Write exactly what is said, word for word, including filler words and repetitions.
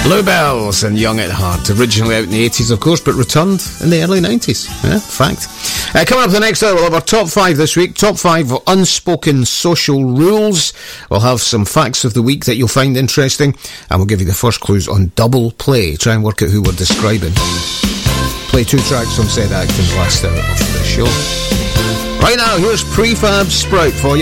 Bluebells and Young at Heart, originally out in the eighties, of course, but returned in the early nineties. Yeah, fact. Uh, coming up the next hour, we'll have our top five this week. Top five of unspoken social rules. We'll have some facts of the week that you'll find interesting, and we'll give you the first clues on double play. Try and work out who we're describing. Play two tracks from said act in the last hour of the show. Right now, here's Prefab Sprout for you.